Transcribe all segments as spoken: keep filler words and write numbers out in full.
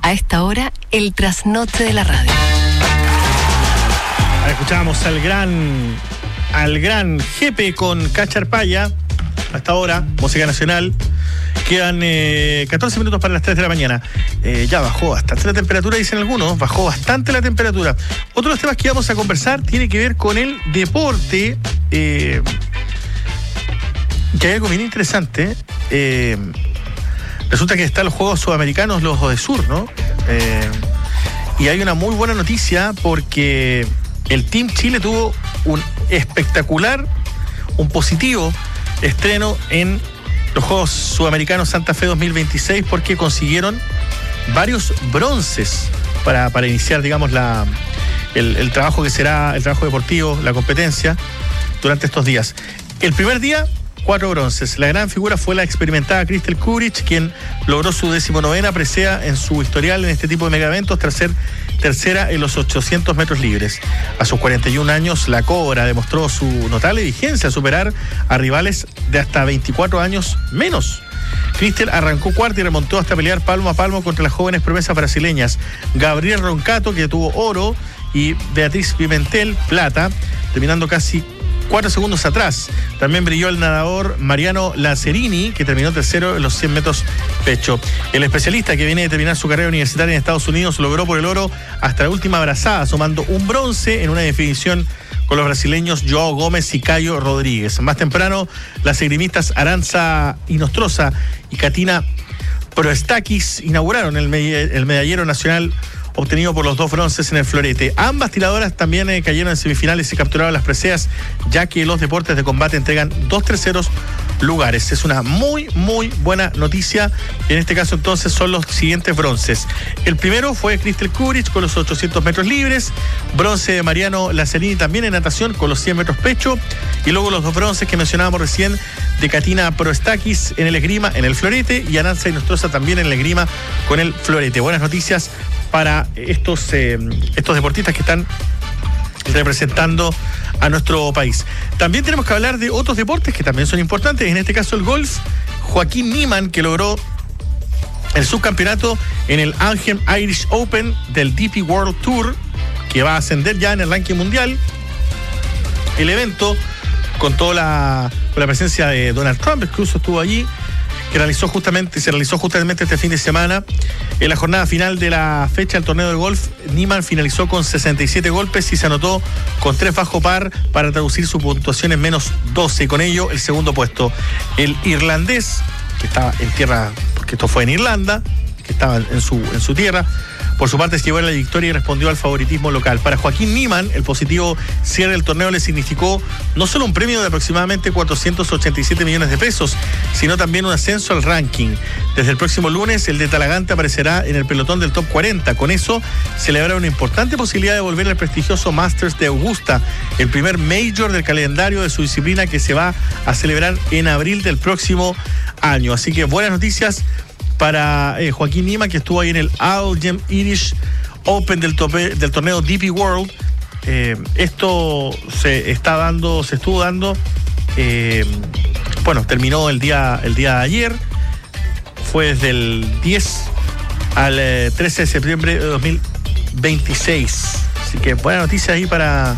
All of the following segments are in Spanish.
A esta hora, el trasnoche de la radio. Escuchábamos al gran, al gran Jepe con Cacharpaya. Hasta ahora, música nacional. Quedan eh, catorce minutos para las tres de la mañana. Eh, ya bajó bastante la temperatura, dicen algunos. Bajó bastante la temperatura. Otro de los temas que vamos a conversar tiene que ver con el deporte. Eh, que hay algo bien interesante. Eh, resulta que están los Juegos Sudamericanos, los de Sur, ¿no? Eh, y hay una muy buena noticia porque el Team Chile tuvo un espectacular, un positivo estreno en los Juegos Sudamericanos Santa Fe dos mil veintiséis porque consiguieron varios bronces para, para iniciar, digamos, la, el, el trabajo que será el trabajo deportivo, la competencia durante estos días. El primer día, cuatro bronces. La gran figura fue la experimentada Crystal Kurich, quien logró su decimonovena presea en su historial en este tipo de megaeventos tras ser tercera en los ochocientos metros libres. A sus cuarenta y un años, la Cobra demostró su notable vigencia al superar a rivales de hasta veinticuatro años menos. Crystal arrancó cuarta y remontó hasta pelear palmo a palmo contra las jóvenes promesas brasileñas Gabriel Roncato, que tuvo oro, y Beatriz Pimentel, plata, terminando casi cuatro segundos atrás. También brilló el nadador Mariano Lazzarini, que terminó tercero en los cien metros pecho. El especialista, que viene de terminar su carrera universitaria en Estados Unidos, logró por el oro hasta la última brazada, sumando un bronce en una definición con los brasileños Joao Gómez y Caio Rodríguez. Más temprano, las esgrimistas Aranza Inostroza y Katina Proestakis inauguraron el, med- el medallero nacional obtenido por los dos bronces en el florete. Ambas tiradoras también eh, cayeron en semifinales y capturaron las preseas, ya que los deportes de combate entregan dos terceros lugares. Es una muy, muy buena noticia. En este caso, entonces, son los siguientes bronces. El primero fue Crystal Kurich con los ochocientos metros libres, bronce de Mariano Lazzarini también en natación con los cien metros pecho, y luego los dos bronces que mencionábamos recién de Katina Proestakis en el esgrima, en el florete, y Aranza Inostroza también en el esgrima con el florete. Buenas noticias para estos, eh, estos deportistas que están representando a nuestro país. También tenemos que hablar de otros deportes que también son importantes, en este caso el golf. Joaquín Niemann, que logró el subcampeonato en el Anaheim Irish Open del D P World Tour, que va a ascender ya en el ranking mundial. El evento contó la, con la presencia de Donald Trump, incluso estuvo allí, que realizó justamente, se realizó justamente este fin de semana. En la jornada final de la fecha del torneo de golf, Niemann finalizó con sesenta y siete golpes y se anotó con tres bajo par para traducir su puntuación en menos doce, y con ello el segundo puesto. El irlandés, que estaba en tierra, porque esto fue en Irlanda, que estaba en su, en su tierra, por su parte se llevó la victoria y respondió al favoritismo local. Para Joaquín Niemann, el positivo cierre del torneo le significó no solo un premio de aproximadamente cuatrocientos ochenta y siete millones de pesos, sino también un ascenso al ranking. Desde el próximo lunes, el de Talagante aparecerá en el pelotón del top cuarenta. Con eso, se le habrá una importante posibilidad de volver al prestigioso Masters de Augusta, el primer major del calendario de su disciplina, que se va a celebrar en abril del próximo año. Así que buenas noticias para eh, Joaquín Niemann, que estuvo ahí en el Anaheim Irish Open del, tope, del torneo D P World. Eh, esto se está dando, se estuvo dando, eh, bueno, terminó el día, el día de ayer, fue desde el diez al eh, trece de septiembre de dos mil veintiséis. Así que buena noticia ahí para,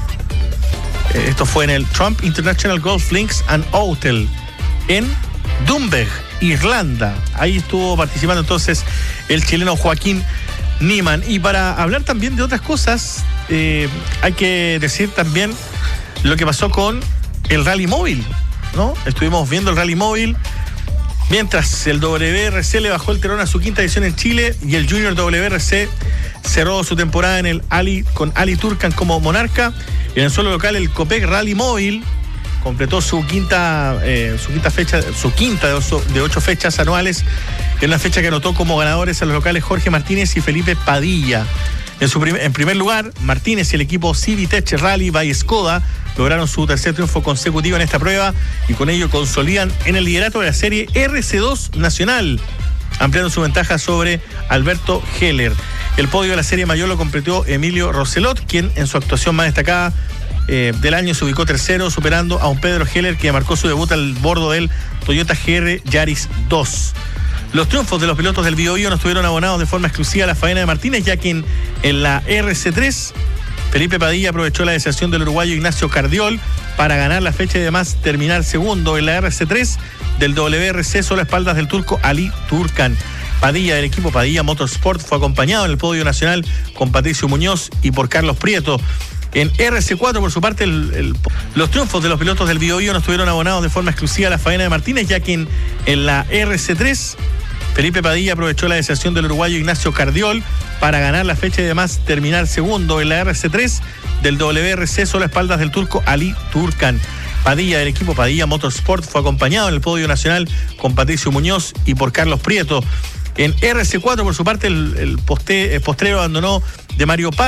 eh, esto fue en el Trump International Golf Links and Hotel en Dunberg, Irlanda. Ahí estuvo participando entonces el chileno Joaquín Niemann. Y para hablar también de otras cosas, eh, hay que decir también lo que pasó con el Rally Móvil, ¿no? Estuvimos viendo el Rally Móvil mientras el W R C le bajó el telón a su quinta edición en Chile y el Junior W R C cerró su temporada en el Ali con Ali Turcan como monarca. En el suelo local, el Copec Rally Móvil completó su quinta eh, su quinta fecha, su quinta de ocho, de ocho fechas anuales, en una fecha que anotó como ganadores a los locales Jorge Martínez y Felipe Padilla. En, su prim- en primer lugar, Martínez y el equipo Civitech Rally by Skoda lograron su tercer triunfo consecutivo en esta prueba y con ello consolidan en el liderato de la serie R C dos Nacional, ampliando su ventaja sobre Alberto Heller. El podio de la serie mayor lo completó Emilio Roselot, quien en su actuación más destacada Eh, del año se ubicó tercero, superando a un Pedro Heller que marcó su debut al bordo del Toyota G R Yaris dos. Los triunfos de los pilotos del Biobío no estuvieron abonados de forma exclusiva a la faena de Martínez, ya que en, en la R C tres, Felipe Padilla aprovechó la deserción del uruguayo Ignacio Cardiol para ganar la fecha y además terminar segundo. En la R C tres del W R C, solo a espaldas del turco Ali Turcan. Padilla, del equipo Padilla Motorsport, fue acompañado en el podio nacional con Patricio Muñoz y por Carlos Prieto. En R C cuatro, por su parte, el, el, los triunfos de los pilotos del Biobío no estuvieron abonados de forma exclusiva a la faena de Martínez, ya que en, en la R C tres, Felipe Padilla aprovechó la deserción del uruguayo Ignacio Cardiol para ganar la fecha y además terminar segundo. En la R C tres del W R C, solo a espaldas del turco Ali Turcan. Padilla, del equipo Padilla Motorsport, fue acompañado en el podio nacional con Patricio Muñoz y por Carlos Prieto. En R C cuatro, por su parte, el, el, poste, el postrero abandonó de Mario Paz.